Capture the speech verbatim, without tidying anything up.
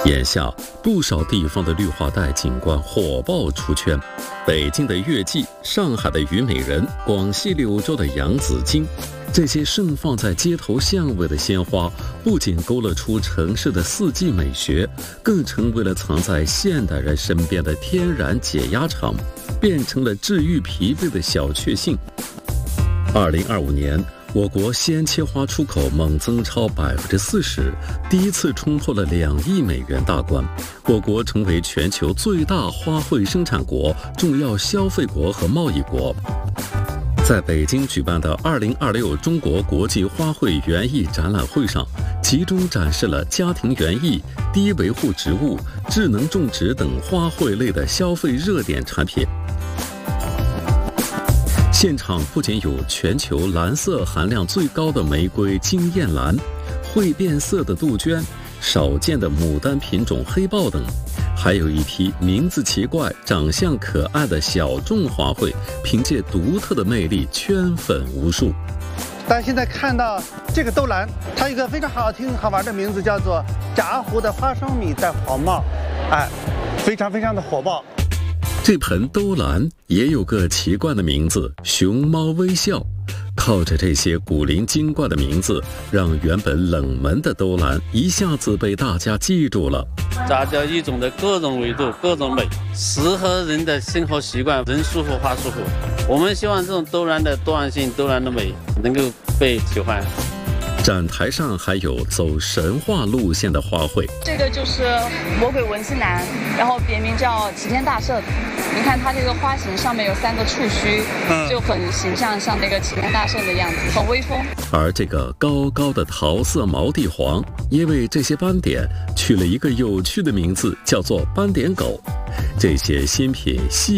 眼下，不少地方的绿化带景观火爆出圈，北京的月季、上海的虞美人、广西柳州的洋紫荆，这些盛放在街头巷尾的鲜花，不仅勾勒出城市的四季美学，更成为了藏在现代人身边的天然解压场，变成了治愈疲惫的小确幸。二零二五年，我国鲜切花出口猛增超百分之四十，第一次冲破了两亿美元大关。我国成为全球最大花卉生产国、重要消费国和贸易国。在北京举办的二零二六中国国际花卉园艺展览会上，集中展示了家庭园艺、低维护植物、智能种植等花卉类的消费热点产品。现场不仅有全球蓝色含量最高的玫瑰金燕兰、会变色的杜鹃、少见的牡丹品种黑豹等，还有一批名字奇怪、长相可爱的小众花卉，凭借独特的魅力圈粉无数。 大家现在看到这个豆兰，它有一个非常好听、好玩的名字，叫做炸糊的花生米在黄帽，哎，非常非常的火爆。 这盆兜兰也有个奇怪的名字——熊猫微笑。靠着这些古灵精怪的名字，让原本冷门的兜兰一下子被大家记住了。 杂交育种的各种维度、各种美，适合人的生活习惯，人舒服花舒服。我们希望这种兜兰的多样性、兜兰的美能够被喜欢。 展台上还有走神话路线的花卉， 这个就是魔鬼文心兰，然后别名叫齐天大圣。你看它这个花型上面有三个触须，嗯、就很形象，像那个齐天大圣的样子，很威风。 而这个高高的桃色毛地黄，也为这些斑点取了一个有趣的名字，叫做斑点狗。这些新品细